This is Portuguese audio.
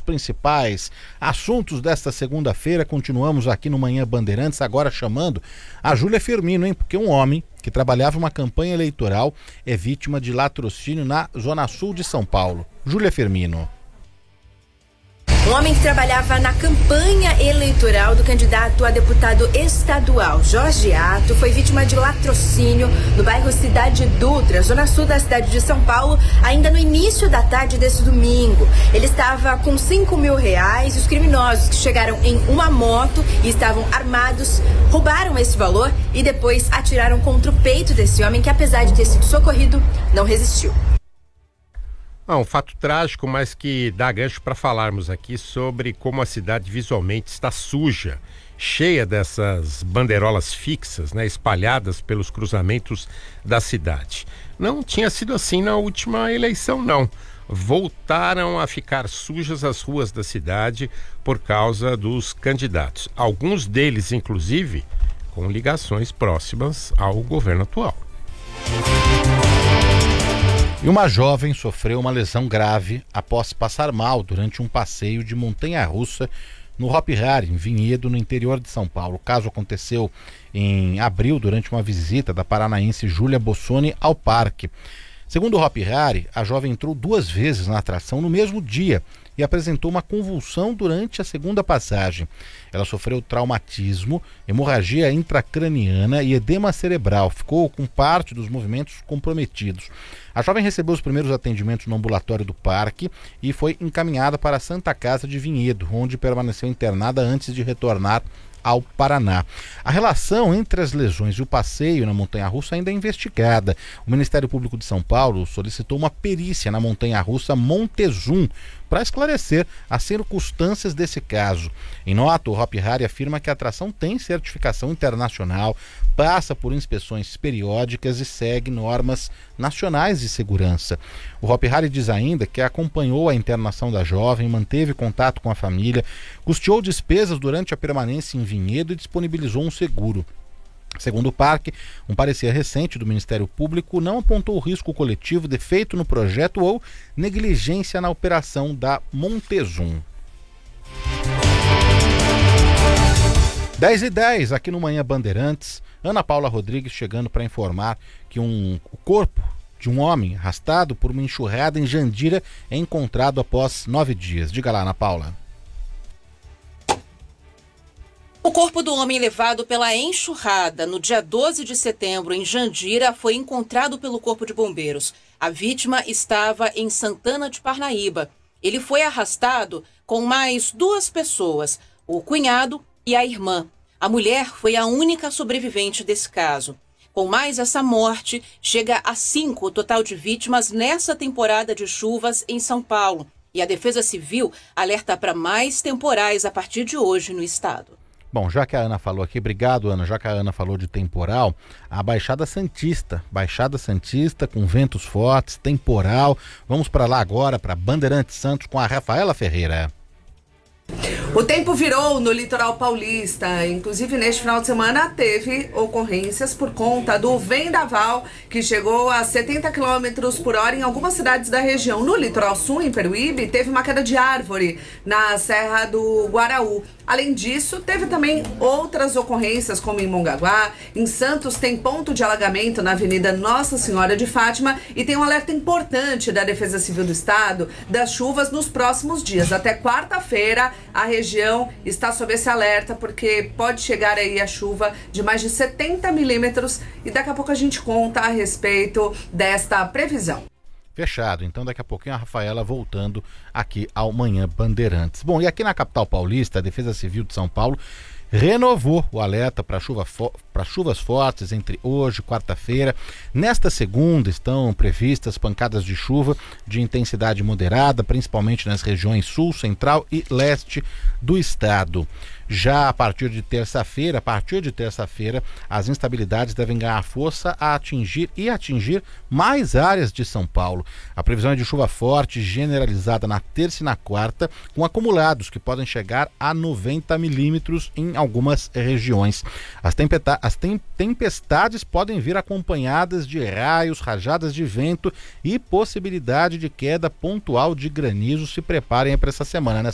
principais assuntos desta segunda-feira. Continuamos aqui no Manhã Bandeirantes, agora chamando a Júlia Firmino, hein? Porque um homem que trabalhava uma campanha eleitoral é vítima de latrocínio na Zona Sul de São Paulo. Júlia Firmino. Um homem que trabalhava na campanha eleitoral do candidato a deputado estadual, Jorge Ato, foi vítima de latrocínio no bairro Cidade Dutra, zona sul da cidade de São Paulo, ainda no início da tarde desse domingo. Ele estava com R$5.000 e os criminosos que chegaram em uma moto e estavam armados roubaram esse valor e depois atiraram contra o peito desse homem que, apesar de ter sido socorrido, não resistiu. Um fato trágico, mas que dá gancho para falarmos aqui sobre como a cidade visualmente está suja, cheia dessas bandeirolas fixas, né, espalhadas pelos cruzamentos da cidade. Não tinha sido assim na última eleição, não. Voltaram a ficar sujas as ruas da cidade por causa dos candidatos. Alguns deles, inclusive, com ligações próximas ao governo atual. E uma jovem sofreu uma lesão grave após passar mal durante um passeio de montanha-russa no Hopi Hari, em Vinhedo, no interior de São Paulo. O caso aconteceu em abril, durante uma visita da paranaense Júlia Bossoni ao parque. Segundo o Hopi Hari, a jovem entrou 2 vezes na atração no mesmo dia e apresentou uma convulsão durante a segunda passagem. Ela sofreu traumatismo, hemorragia intracraniana e edema cerebral. Ficou com parte dos movimentos comprometidos. A jovem recebeu os primeiros atendimentos no ambulatório do parque e foi encaminhada para a Santa Casa de Vinhedo, onde permaneceu internada antes de retornar ao Paraná. A relação entre as lesões e o passeio na montanha-russa ainda é investigada. O Ministério Público de São Paulo solicitou uma perícia na montanha-russa Montezum para esclarecer as circunstâncias desse caso. Em nota, o Hopi Hari afirma que a atração tem certificação internacional, passa por inspeções periódicas e segue normas nacionais de segurança. O Hopi Hari diz ainda que acompanhou a internação da jovem, manteve contato com a família, custeou despesas durante a permanência em Vinhedo e disponibilizou um seguro. Segundo o parque, um parecer recente do Ministério Público não apontou risco coletivo, defeito no projeto ou negligência na operação da Montezum. 10h10 aqui no Manhã Bandeirantes. Ana Paula Rodrigues chegando para informar que o corpo de um homem arrastado por uma enxurrada em Jandira é encontrado após 9 dias. Diga lá, Ana Paula. O corpo do homem levado pela enxurrada no dia 12 de setembro em Jandira foi encontrado pelo Corpo de Bombeiros. A vítima estava em Santana de Parnaíba. Ele foi arrastado com mais 2 pessoas, o cunhado e a irmã. A mulher foi a única sobrevivente desse caso. Com mais essa morte, chega a 5 o total de vítimas nessa temporada de chuvas em São Paulo. E a Defesa Civil alerta para mais temporais a partir de hoje no estado. Bom, já que a Ana falou aqui, obrigado, Ana, já que a Ana falou de temporal, a Baixada Santista com ventos fortes, temporal. Vamos para lá agora, para Bandeirantes Santos com a Rafaela Ferreira. O tempo virou no litoral paulista, inclusive neste final de semana teve ocorrências por conta do vendaval que chegou a 70 km por hora em algumas cidades da região. No litoral sul, em Peruíbe, teve uma queda de árvore na Serra do Guaraú. Além disso, teve também outras ocorrências, como em Mongaguá. Em Santos tem ponto de alagamento na Avenida Nossa Senhora de Fátima e tem um alerta importante da Defesa Civil do Estado das chuvas nos próximos dias. Até quarta-feira, a região está sob esse alerta porque pode chegar aí a chuva de mais de 70 milímetros e daqui a pouco a gente conta a respeito desta previsão. Fechado, então daqui a pouquinho a Rafaela voltando aqui ao Manhã Bandeirantes. Bom, e aqui na capital paulista, a Defesa Civil de São Paulo renovou o alerta para chuvas fortes entre hoje e quarta-feira. Nesta segunda estão previstas pancadas de chuva de intensidade moderada, principalmente nas regiões sul, central e leste do estado. Já a partir de terça-feira, as instabilidades devem ganhar força a atingir mais áreas de São Paulo. A previsão é de chuva forte generalizada na terça e na quarta, com acumulados que podem chegar a 90 milímetros em algumas regiões. As tempestades podem vir acompanhadas de raios, rajadas de vento e possibilidade de queda pontual de granizo. Se preparem para essa semana, né?